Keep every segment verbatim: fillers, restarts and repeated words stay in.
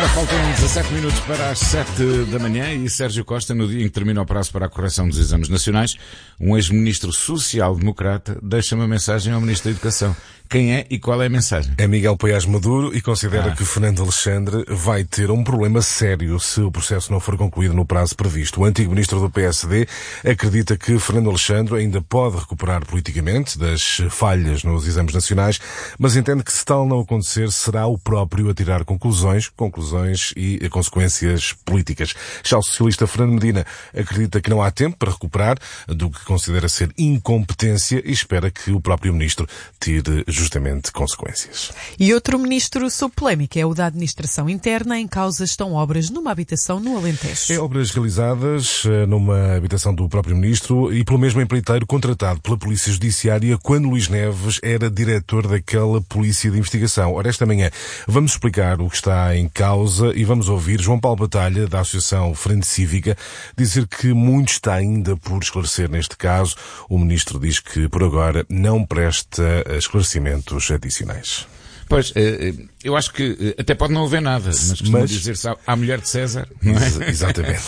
Faltam dezassete minutos para as sete da manhã e Sérgio Costa, no dia em que termina o prazo para a correção dos exames nacionais, um ex-ministro social-democrata deixa uma mensagem ao Ministro da Educação. Quem é e qual é a mensagem? É Miguel Poiás Maduro e considera ah. que Fernando Alexandre vai ter um problema sério se o processo não for concluído no prazo previsto. O antigo ministro do P S D acredita que Fernando Alexandre ainda pode recuperar politicamente das falhas nos exames nacionais, mas entende que se tal não acontecer, será o próprio a tirar conclusões, conclusões e consequências políticas. Já o socialista Fernando Medina acredita que não há tempo para recuperar do que considera ser incompetência e espera que o próprio ministro tire justamente consequências. E outro ministro sob polémica é o da Administração Interna. Em causa estão obras numa habitação no Alentejo. É obras realizadas numa habitação do próprio ministro e pelo mesmo empreiteiro contratado pela Polícia Judiciária quando Luís Neves era diretor daquela Polícia de Investigação. Ora, esta manhã vamos explicar o que está em causa e vamos ouvir João Paulo Batalha, da Associação Frente Cívica, dizer que muito está ainda por esclarecer neste caso. O ministro diz que, por agora, não presta esclarecimentos adicionais. Pois, eu acho que até pode não haver nada, mas costuma mas... dizer-se à mulher de César, não é? Ex- exatamente.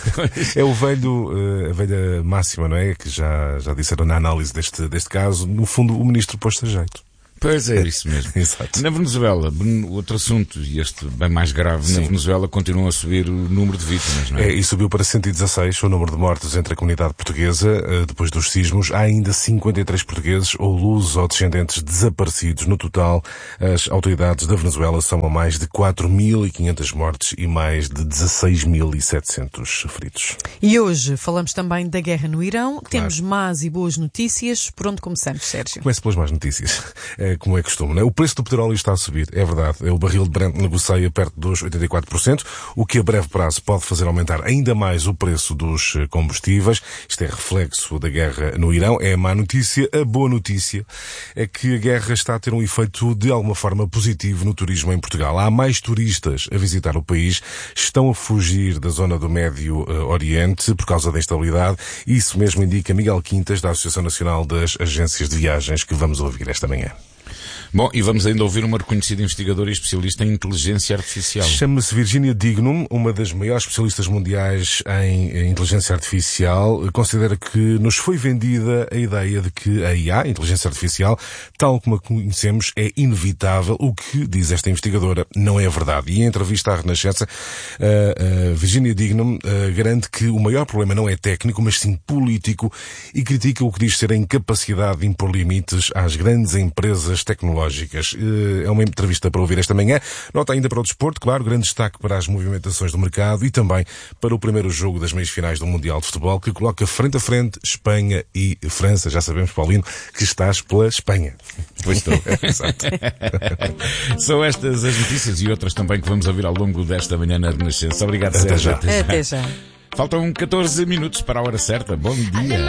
É o velho, a velha máxima, não é? Que já, já disseram na análise deste, deste caso. No fundo, o ministro pôs-se a jeito. Pois é, isso mesmo. Exato. Na Venezuela, outro assunto, e este bem mais grave, Sim. na Venezuela continua a subir o número de vítimas, não é? É, e subiu para cento e dezasseis o número de mortos entre a comunidade portuguesa. Depois dos sismos, há ainda cinquenta e três portugueses ou lusos ou descendentes desaparecidos. No total, as autoridades da Venezuela somam mais de quatro mil e quinhentas mortes e mais de dezasseis mil e setecentos feridos. E hoje falamos também da guerra no Irão. Claro. Temos más e boas notícias. Por onde começamos, Sérgio? Começo pelas más notícias. Como é costume, não é? O preço do petróleo está a subir, é verdade. O barril de Brent negocia perto dos oitenta e quatro por cento, o que a breve prazo pode fazer aumentar ainda mais o preço dos combustíveis. Isto é reflexo da guerra no Irão. É a má notícia. A boa notícia é que a guerra está a ter um efeito de alguma forma positivo no turismo em Portugal. Há mais turistas a visitar o país, estão a fugir da zona do Médio Oriente por causa da instabilidade. Isso mesmo indica Miguel Quintas, da Associação Nacional das Agências de Viagens, que vamos ouvir esta manhã. Bom, e vamos ainda ouvir uma reconhecida investigadora e especialista em inteligência artificial. Chama-se Virginia Dignum, uma das maiores especialistas mundiais em inteligência artificial. Considera que nos foi vendida a ideia de que a I A, a inteligência artificial, tal como a conhecemos, é inevitável. O que, diz esta investigadora, não é verdade. E em entrevista à Renascença, a Virginia Dignum garante que o maior problema não é técnico, mas sim político, e critica o que diz ser a incapacidade de impor limites às grandes empresas tecnológicas. É uma entrevista para ouvir esta manhã. Nota ainda para o desporto, claro, grande destaque para as movimentações do mercado e também para o primeiro jogo das meias finais do Mundial de Futebol, que coloca frente a frente Espanha e França. Já sabemos, Paulino, que estás pela Espanha. Pois estou. Exato. São estas as notícias e outras também que vamos ouvir ao longo desta manhã na Renascença. Obrigado, Até Sérgio. já. Até já. Faltam catorze minutos para a hora certa. Bom dia.